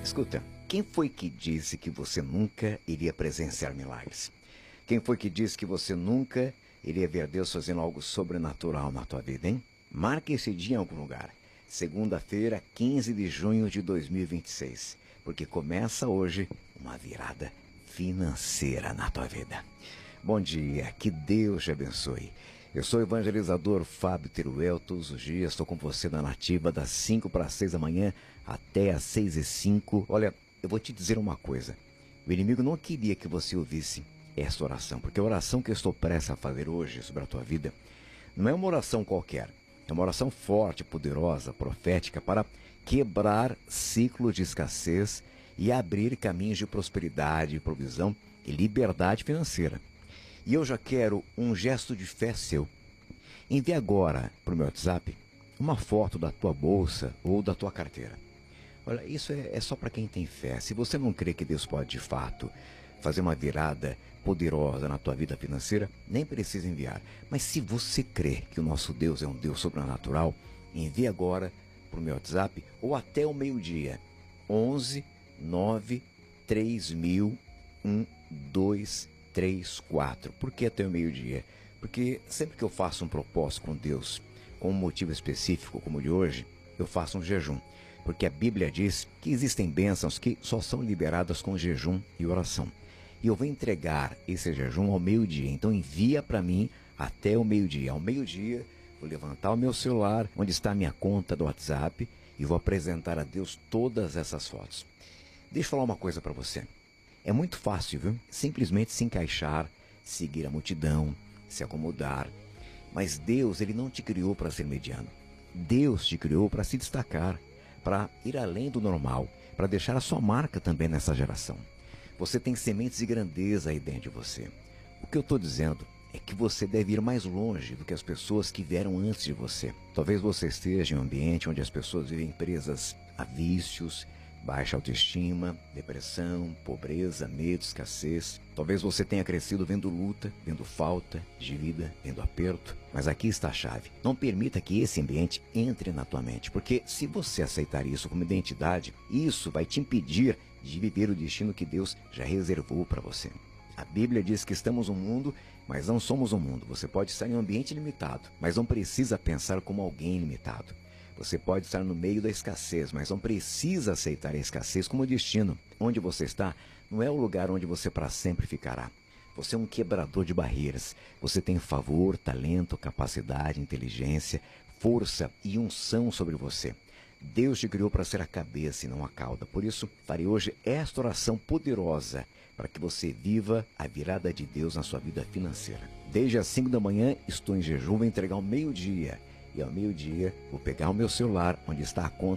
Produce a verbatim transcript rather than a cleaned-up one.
Escuta, quem foi que disse que você nunca iria presenciar milagres? Quem foi que disse que você nunca iria ver Deus fazendo algo sobrenatural na tua vida, hein? Marque esse dia em algum lugar. Segunda-feira, quinze de junho de dois mil e vinte e seis. Porque começa hoje uma virada financeira na tua vida. Bom dia, que Deus te abençoe. Eu sou o evangelizador Fábio Teruel. Todos os dias estou com você na Nativa das cinco para as seis da manhã até as seis e cinco. Olha, eu vou te dizer uma coisa. O inimigo não queria que você ouvisse essa oração, porque a oração que eu estou prestes a fazer hoje sobre a tua vida não é uma oração qualquer. É uma oração forte, poderosa, profética para quebrar ciclos de escassez e abrir caminhos de prosperidade, provisão e liberdade financeira. E eu já quero um gesto de fé seu. Envie agora para o meu WhatsApp uma foto da tua bolsa ou da tua carteira. Olha, isso é, é só para quem tem fé. Se você não crê que Deus pode de fato fazer uma virada poderosa na tua vida financeira, nem precisa enviar. Mas se você crê que o nosso Deus é um Deus sobrenatural, envie agora para o meu WhatsApp ou até o meio-dia. onze nove três mil um dois três quatro. Por que até o meio-dia? Porque sempre que eu faço um propósito com Deus, com um motivo específico como o de hoje, eu faço um jejum. Porque a Bíblia diz que existem bênçãos que só são liberadas com jejum e oração. E eu vou entregar esse jejum ao meio-dia. Então envia para mim até o meio-dia. Ao meio-dia, vou levantar o meu celular, onde está a minha conta do WhatsApp, e vou apresentar a Deus todas essas fotos. Deixa eu falar uma coisa para você. É muito fácil, viu? Simplesmente se encaixar, seguir a multidão, se acomodar. Mas Deus, Ele não te criou para ser mediano. Deus te criou para se destacar, para ir além do normal, para deixar a sua marca também nessa geração. Você tem sementes de grandeza aí dentro de você. O que eu estou dizendo é que você deve ir mais longe do que as pessoas que vieram antes de você. Talvez você esteja em um ambiente onde as pessoas vivem presas a vícios, baixa autoestima, depressão, pobreza, medo, escassez. Talvez você tenha crescido vendo luta, vendo falta de vida, vendo aperto. Mas aqui está a chave. Não permita que esse ambiente entre na tua mente, porque se você aceitar isso como identidade, isso vai te impedir de viver o destino que Deus já reservou para você. A Bíblia diz que estamos no mundo, mas não somos o mundo. Você pode estar em um ambiente limitado, mas não precisa pensar como alguém limitado. Você pode estar no meio da escassez, mas não precisa aceitar a escassez como destino. Onde você está não é o lugar onde você para sempre ficará. Você é um quebrador de barreiras. Você tem favor, talento, capacidade, inteligência, força e unção sobre você. Deus te criou para ser a cabeça e não a cauda. Por isso, farei hoje esta oração poderosa para que você viva a virada de Deus na sua vida financeira. Desde as cinco da manhã estou em jejum, vou entregar ao meio-dia. E ao meio-dia vou pegar o meu celular, onde está a conta